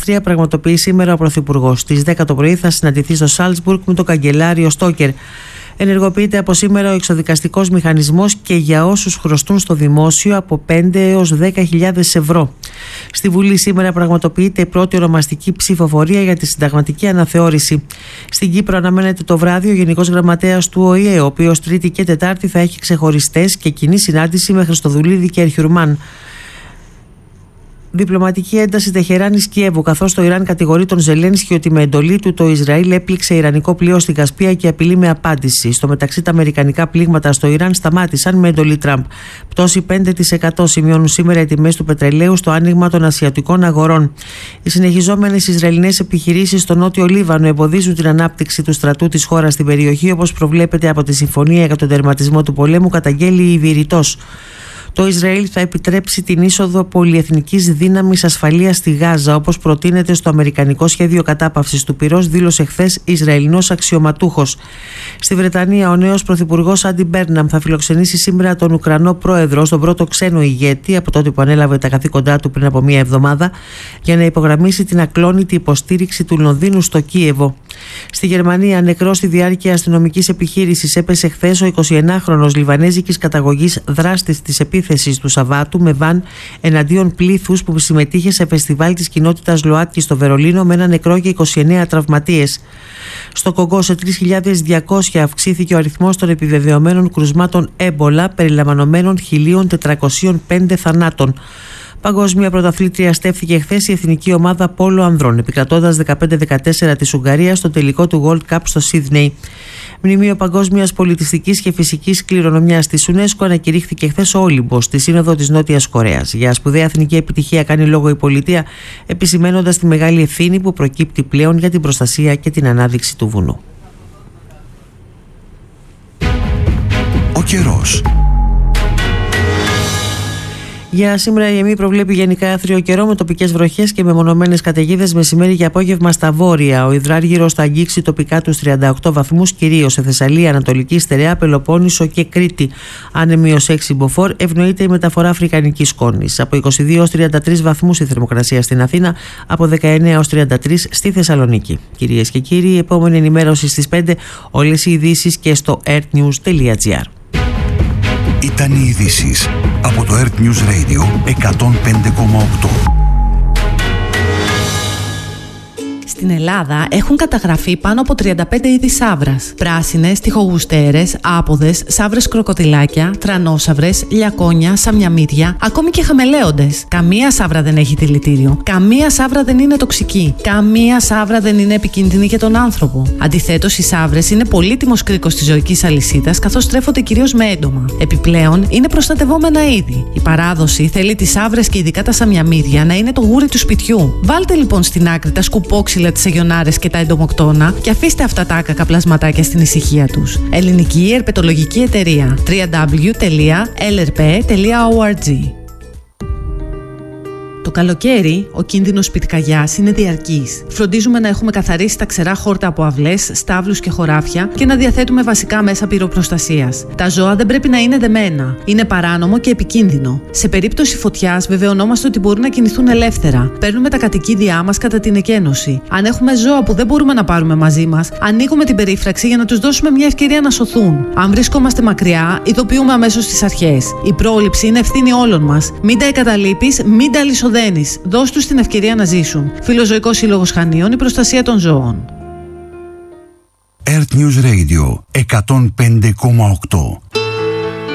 Αυστρία πραγματοποιεί σήμερα ο Πρωθυπουργός. Στις 10 το πρωί θα συναντηθεί στο Σάλτσμπουργκ με τον καγκελάριο Στόκερ. Ενεργοποιείται από σήμερα ο εξοδικαστικός μηχανισμός και για όσους χρωστούν στο δημόσιο από 5 έως 10.000 ευρώ. Στη Βουλή σήμερα πραγματοποιείται η πρώτη ονομαστική ψηφοφορία για τη συνταγματική αναθεώρηση. Στην Κύπρο αναμένεται το βράδυ ο Γενικός Γραμματέας του ΟΗΕ, ο οποίος Τρίτη και Τετάρτη θα έχει ξεχωριστές και κοινή συνάντηση με Χριστοδουλίδη και Ερχιουρμάν. Διπλωματική ένταση Τεχεράνης-Κιέβου, καθώς το Ιράν κατηγορεί τον Ζελένσκι ότι με εντολή του το Ισραήλ έπληξε ιρανικό πλοίο στην Κασπία και απειλεί με απάντηση. Στο μεταξύ, τα αμερικανικά πλήγματα στο Ιράν σταμάτησαν με εντολή Τραμπ. Πτώση 5% σημειώνουν σήμερα οι τιμές του πετρελαίου στο άνοιγμα των ασιατικών αγορών. Οι συνεχιζόμενες Ισραηλινές επιχειρήσεις στο νότιο Λίβανο εμποδίζουν την ανάπτυξη του στρατού της χώρας στην περιοχή, όπως προβλέπεται από τη Συμφωνία για τον τερματισμό του πολέμου, καταγγέλει η Βηρητός. Το Ισραήλ θα επιτρέψει την είσοδο πολυεθνικής δύναμης ασφαλείας στη Γάζα, όπως προτείνεται στο αμερικανικό σχέδιο κατάπαυσης του πυρός, δήλωσε χθες Ισραηλινός αξιωματούχος. Στη Βρετανία, ο νέος πρωθυπουργός Άντι Μπέρναμ θα φιλοξενήσει σήμερα τον Ουκρανό πρόεδρο, στον πρώτο ξένο ηγέτη από τότε που ανέλαβε τα καθήκοντά του πριν από μία εβδομάδα, για να υπογραμμίσει την ακλόνητη υποστήριξη του Λονδίνου στο Κίεβο. Στη Γερμανία, νεκρός στη διάρκεια αστυνομικής επιχείρησης έπεσε χθες ο 21χρονος Λιβανέζικης καταγωγής δράστης της επίθεσης του Σαββάτου με βαν εναντίον πλήθους που συμμετείχε σε φεστιβάλ της κοινότητας ΛΟΑΤΚΙ στο Βερολίνο, με ένα νεκρό και 29 τραυματίες. Στο Κογκό, σε 3.200 αυξήθηκε ο αριθμός των επιβεβαιωμένων κρουσμάτων έμπολα, περιλαμβανομένων 1.305 θανάτων. Παγκόσμια πρωταθλήτρια στέφθηκε χθες η εθνική ομάδα πόλο ανδρών, επικρατώντας 15-14 της Ουγγαρίας στο τελικό του World Cup στο Σίδνεϊ. Μνημείο Παγκόσμιας Πολιτιστικής και Φυσικής Κληρονομιάς της UNESCO ανακηρύχθηκε χθες ο Όλυμπος στη Σύνοδο της Νότιας Κορέας. Για σπουδαία εθνική επιτυχία κάνει λόγο η πολιτεία, επισημαίνοντας τη μεγάλη ευθύνη που προκύπτει πλέον για την προστασία και την ανάδειξη του βουνού. Ο καιρός. Για σήμερα η ΕΜΗ προβλέπει γενικά άθριο καιρό με τοπικές βροχές και μεμονωμένες καταιγίδες μεσημέρι και απόγευμα στα βόρεια. Ο υδράργυρος θα αγγίξει τοπικά τους 38 βαθμούς, κυρίως σε Θεσσαλία, Ανατολική Στερεά, Πελοπόννησο και Κρήτη. Άνεμη ως 6 μποφόρ, ευνοείται η μεταφορά αφρικανικής σκόνης. Από 22 ως 33 βαθμούς η θερμοκρασία στην Αθήνα, από 19 ως 33 στη Θεσσαλονίκη. Κυρίες και κύριοι, η επόμενη ενημέρωση στις 5, όλες οι ειδήσεις και στο earthnews.gr. Ήταν οι ειδήσεις από το Earth News Radio 105,8. Στην Ελλάδα έχουν καταγραφεί πάνω από 35 είδη σαύρας. Πράσινες, τοιχογουστέρες, άποδες, σαύρες κροκοδιλάκια, τρανόσαυρες, λιακόνια, σαμιαμίδια, ακόμη και χαμελέοντες. Καμία σαύρα δεν έχει δηλητήριο. Καμία σαύρα δεν είναι τοξική. Καμία σαύρα δεν είναι επικίνδυνη για τον άνθρωπο. Αντιθέτως, οι σαύρες είναι πολύτιμος κρίκος της ζωικής αλυσίδας, καθώς τρέφονται κυρίως με έντομα. Επιπλέον, είναι προστατευόμενα είδη. Η παράδοση θέλει τις σαύρες και ειδικά τα σαμιαμίδια να είναι το γούρι του σπιτιού. Βάλτε λοιπόν στην άκρη τα σκουπόξυλα, τις αγιονάρες και τα εντομοκτώνα και αφήστε αυτά τα άκακα πλασματάκια στην ησυχία τους. Ελληνική Ερπετολογική Εταιρεία. www.lrp.org. Το καλοκαίρι, ο κίνδυνος πυρκαγιάς είναι διαρκής. Φροντίζουμε να έχουμε καθαρίσει τα ξερά χόρτα από αυλές, στάβλους και χωράφια και να διαθέτουμε βασικά μέσα πυροπροστασίας. Τα ζώα δεν πρέπει να είναι δεμένα. Είναι παράνομο και επικίνδυνο. Σε περίπτωση φωτιάς, βεβαιωνόμαστε ότι μπορούν να κινηθούν ελεύθερα. Παίρνουμε τα κατοικίδια μας κατά την εκένωση. Αν έχουμε ζώα που δεν μπορούμε να πάρουμε μαζί μας, ανοίγουμε την περίφραξη για να τους δώσουμε μια ευκαιρία να σωθούν. Αν βρισκόμαστε μακριά, ειδοποιούμε αμέσως τις αρχές. Η πρόληψη είναι ευθύνη όλων μας. Μην τα εγκαταλείπεις, μην τα αλυσοδένεις. Δώσ' τους την ευκαιρία να ζήσουν. Φιλοζωικός Σύλλογος Χανίων, η προστασία των ζώων. Earth News Radio 105,8.